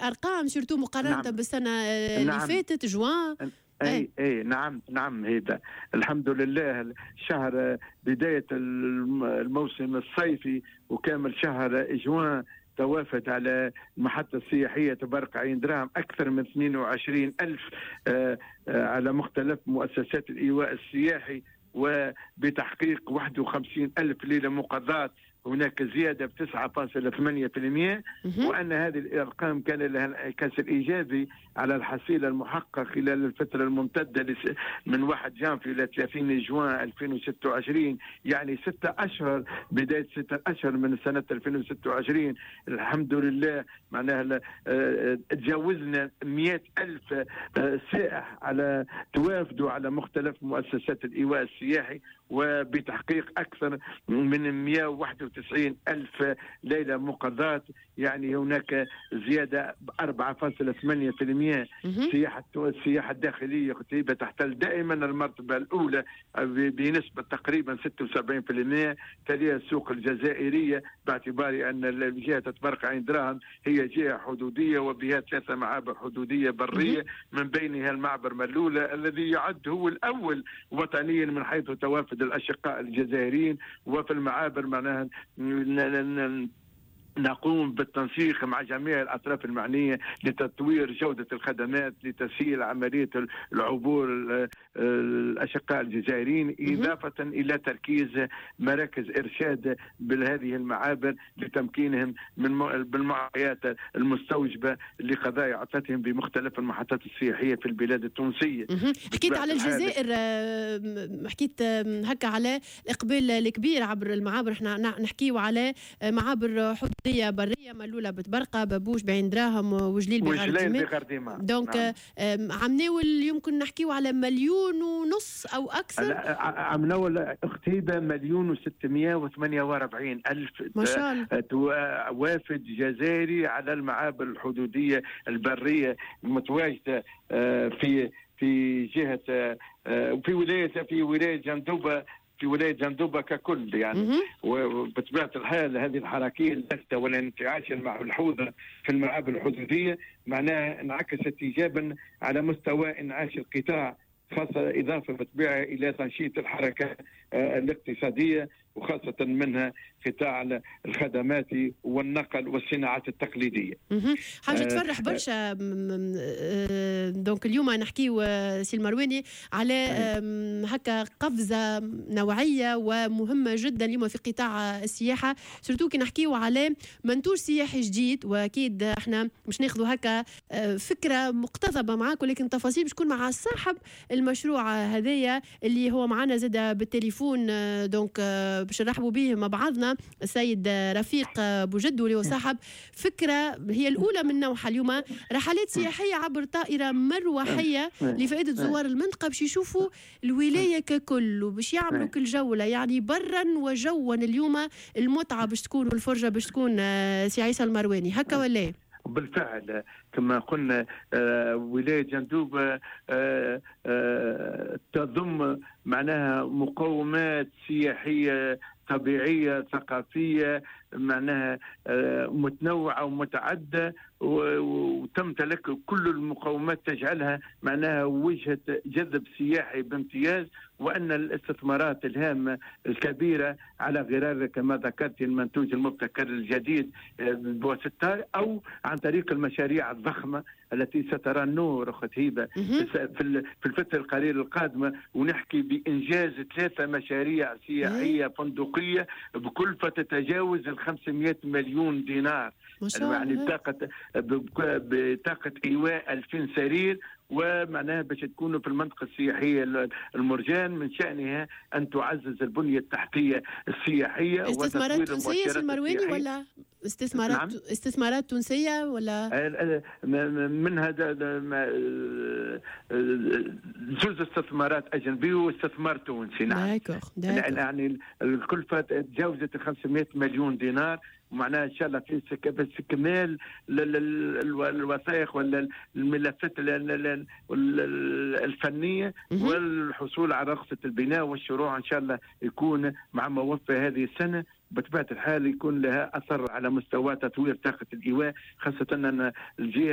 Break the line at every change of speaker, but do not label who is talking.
ارقام سورتو مقارنه
نعم.
بالسنه اللي فاتت جوان.
اي نعم هذا الحمد لله. شهر بداية الموسم الصيفي وكامل شهر جوان توافد على المحطة السياحية تبارك عين دراهم أكثر من 22 ألف على مختلف مؤسسات الإيواء السياحي، وبتحقيق 51 ألف ليلة مقضاة، هناك زيادة ب 9.8%. وأن هذه الأرقام كان لها كسر إيجابي على الحصيلة المحققة خلال الفترة الممتدة من 1 جانفي إلى 30 جوان 2026، يعني 6 أشهر، بداية 6 أشهر من سنة 2026. الحمد لله معناها تجاوزنا 100 ألف سائح على توافدوا على مختلف مؤسسات الإيواء السياحي، وبتحقيق أكثر من 191 ألف ليلة مقضاة، يعني هناك زيادة ب 4.8%. السياحة الداخلية قتيبة تحتل دائما المرتبة الأولى بنسبة تقريبا 76%، تليها السوق الجزائرية باعتبار أن الجهة تبارك عين دراهم هي جهة حدودية وبها 3 معابر حدودية برية، من بينها المعبر ملولة الذي يعد هو الأول وطنيا من حيث توافد الأشقاء الجزائريين. وفي المعابر معناها نقوم بالتنسيق مع جميع الأطراف المعنية لتطوير جودة الخدمات لتسهيل عملية العبور الأشقاء الجزائريين، إضافة إلى تركيز مراكز إرشاد بهذه المعابر لتمكينهم بالمعطيات المستوجبة لقضاء عطلتهم بمختلف المحطات السياحية في البلاد التونسية.
حكيت على الجزائر، حكيت هكا على الإقبال الكبير عبر المعابر. احنا نحكيو على معابر حدودية برية، ملولة بتبرقة، بابوش بعين دراهم، وجليل بغرديمة. دونك عمناول يمكن نحكيو على 1.5 مليون أو أكثر.
عمناول اختيبة 1,648,000 ألف
ما شاء الله
وافد جزائري على المعابر الحدودية البرية المتواجدة في جهة في ولاية جندوبة ككل يعني. وبطبيعة الحال هذه الحركية اللفتة والانتعاش الملحوظة في المعابر الحدودية معناها انعكست إيجابا على مستوى انعاش القطاع، خاصة إضافة بطبيعة إلى تنشيط الحركة الاقتصادية، وخاصة منها قطاع الخدمات والنقل والصناعات التقليدية.
حاجة تفرح برشا. دونك اليوم نحكيو سي المرواني على هكا قفزة نوعية ومهمة جدا اليوم في قطاع السياحة، سورتو كي نحكيو على منتوج سياحي جديد. وأكيد احنا مش ناخذوا هكا فكرة مقتضبة معاكم، لكن تفاصيل باش تكون مع صاحب المشروع هذايا اللي هو معنا زاد بالتليفون. دونك باش نرحبوا به مع بعضنا السيد رفيق بوجدو اللي هو صاحب فكرة هي الأولى من نوعها اليوم، رحلات سياحية عبر طائرة مروحية لفائدة زوار المنطقة باش يشوفوا الولاية ككل وباش يعملوا كل جولة، يعني برا وجوا. اليوم المتعة باش تكون والفرجة باش تكون سي عيسى المرواني، هكا ولا؟
بالفعل كما قلنا ولاية جندوبة تضم معناها مقومات سياحية طبيعية ثقافية معناها متنوعة ومتعددة، وتمتلك كل المقومات تجعلها معناها وجهة جذب سياحي بامتياز. وأن الاستثمارات الهامة الكبيرة على غرار كما ذكرت المنتوج المبتكر الجديد بواسطة أو عن طريق المشاريع الضخمة التي سترى النور أخت هبة في الفترة القليلة القادمة. ونحكي بإنجاز 3 مشاريع سياحية فندقية بكلفة تتجاوز 500 مليون دينار، يعني بطاقة إيواء 2000 سرير. ومعناها باش تكونوا في المنطقة السياحية المرجان من شأنها أن تعزز البنية التحتية السياحية.
استثمارات تونسية في المرواني ولا استثمارات تونسية ولا
من هذا جزء استثمارات أجنبية واستثمار تونسي؟ نعم. يعني الكلفة تجاوزت 500 مليون دينار، ومعناها ان شاء الله في استكمال الوثائق ولا الملفات الفنيه والحصول على رخصه البناء والشروع ان شاء الله يكون مع موفى هذه السنه. بطبيعه الحال يكون لها اثر على مستوى تطوير طاقه الايواء، خاصه ان الجهه